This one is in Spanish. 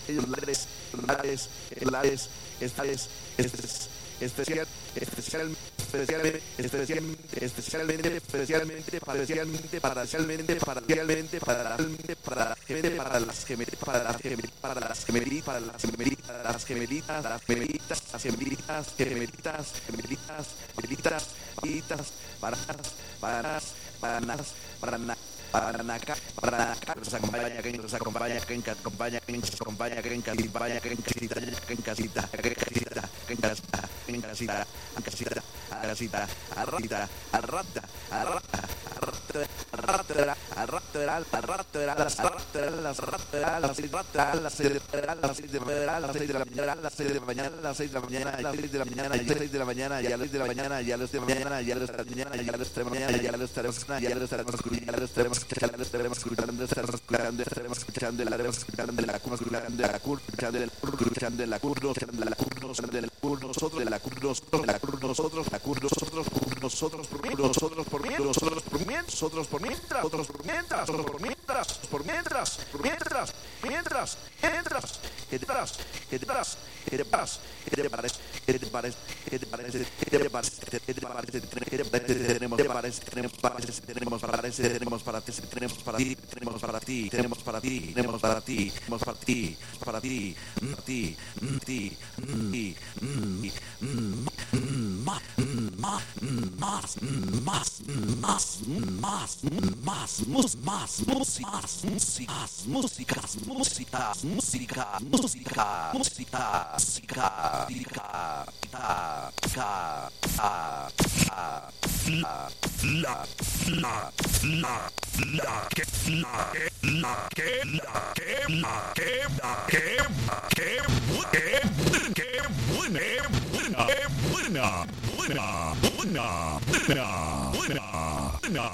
Nos acompaña Ken, nos acompaña Ken, que acompaña Ken, nos acompaña Ken, que acompaña Ken, casita, Ken, casita, Ken, casita, Ken, casita, Ken, casita, casita, casita, arrata, arrata, arrata,